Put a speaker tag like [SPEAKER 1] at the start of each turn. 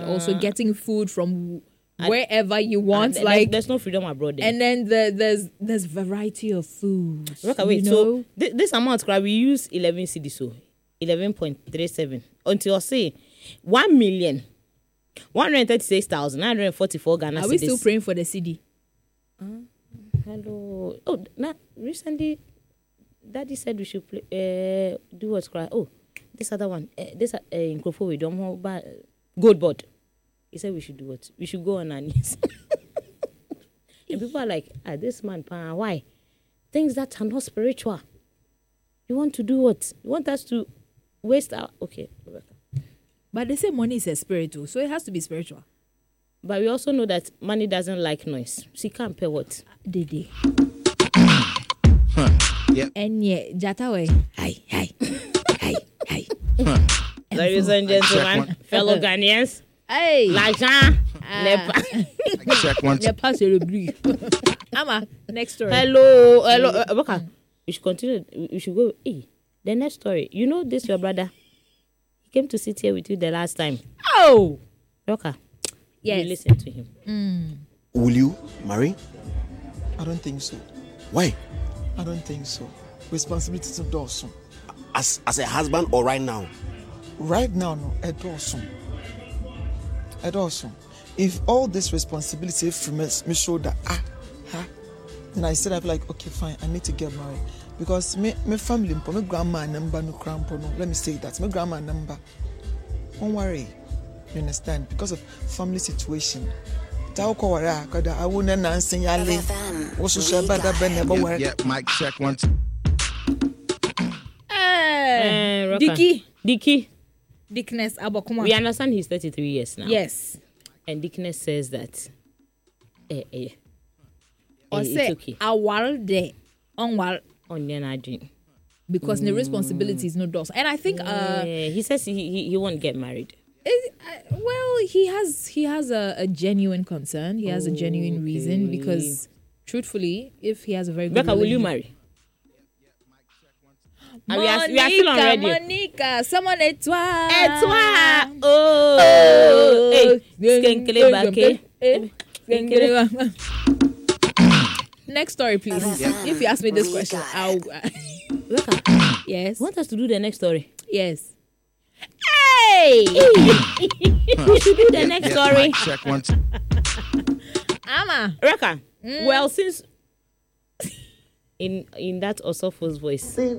[SPEAKER 1] also getting food from wherever you want.
[SPEAKER 2] There's no freedom abroad there.
[SPEAKER 1] And then there's variety of food.
[SPEAKER 2] Wait, so this amount, we use 11 cedis, so 11.37 until say 1,136,944 Ghana cedis.
[SPEAKER 1] Are we still praying for the cedi?
[SPEAKER 2] Hello. Oh, recently, Daddy said we should do what's cry. Oh, this other one. This in Krofo we don't know about gold board. He said we should do what? We should go on our knees. And people are like, this man, why? Things that are not spiritual. You want to do what? You want us to waste our... Okay, Rebecca.
[SPEAKER 1] But they say money is a spiritual, so it has to be spiritual.
[SPEAKER 2] But we also know that money doesn't like noise. So you can't pay what?
[SPEAKER 1] Dede.
[SPEAKER 3] Yep.
[SPEAKER 1] And yeah, Jatawe. Hi.
[SPEAKER 2] Ladies and gentlemen, fellow Ghanaians.
[SPEAKER 1] Hey.
[SPEAKER 2] L'argent.
[SPEAKER 3] Check one.
[SPEAKER 1] Ama, next story.
[SPEAKER 2] Hello. Rebecca, we should continue. We should go. Hey, the next story. You know this, your brother? He came to sit here with you the last time.
[SPEAKER 1] Oh.
[SPEAKER 2] Rebecca.
[SPEAKER 1] Yes.
[SPEAKER 2] You listen to him.
[SPEAKER 4] Will you marry?
[SPEAKER 5] I don't think so.
[SPEAKER 4] Why?
[SPEAKER 5] I don't think so. Responsibilities of Dawson.
[SPEAKER 4] As a husband or right now?
[SPEAKER 5] Right now, no. At Dawson. If all this responsibility from me show that then I said I'd be like, okay, fine, I need to get married. Because my family, my grandma number no crampo no. Let me say that. My grandma number. Don't worry. You understand? Because of family situation.
[SPEAKER 3] Yeah, mic check one.
[SPEAKER 1] Dicky. Dickness Abokuma.
[SPEAKER 2] We understand he's 33 years now.
[SPEAKER 1] Yes.
[SPEAKER 2] And Dickness says that
[SPEAKER 1] Or
[SPEAKER 2] it's
[SPEAKER 1] say
[SPEAKER 2] okay.
[SPEAKER 1] awal de onwal
[SPEAKER 2] Onyenadin.
[SPEAKER 1] because the responsibility is no doors. And I think
[SPEAKER 2] he says he won't get married.
[SPEAKER 1] Well, he has a genuine concern. He has a genuine reason because, truthfully, if he has a very good
[SPEAKER 2] Becca, will you marry?
[SPEAKER 1] Monica,
[SPEAKER 2] we are still on radio.
[SPEAKER 1] Monica, someone etwa.
[SPEAKER 2] Oh, Skenkele bake.
[SPEAKER 1] Next story, please. If you ask me this question, I'll.
[SPEAKER 2] Becca,
[SPEAKER 1] Yes.
[SPEAKER 2] you want us to do the next story?
[SPEAKER 1] Yes. Hey!
[SPEAKER 2] We should do the next story.
[SPEAKER 3] Mic check one.
[SPEAKER 1] Ama.
[SPEAKER 2] Reka, well, since in that Osofo's voice.